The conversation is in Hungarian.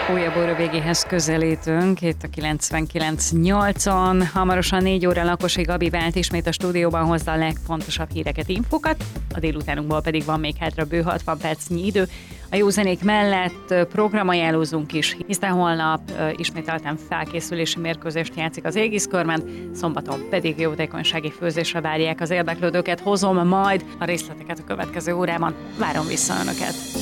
Újabb óra végéhez közelítünk, itt a 99.8-on. Hamarosan 4 óra Lakosi Gabi vált ismét a stúdióban hozza a legfontosabb híreket, infokat, a délutánunkból pedig van még hátra bő 60 percnyi idő. A jó zenék mellett programajánlózunk is, hiszen holnap ismételten felkészülési mérkőzést játszik az Aegis körben, szombaton pedig jótékonysági főzésre várják az érdeklődőket. Hozom majd a részleteket a következő órában. Várom vissza Önöket!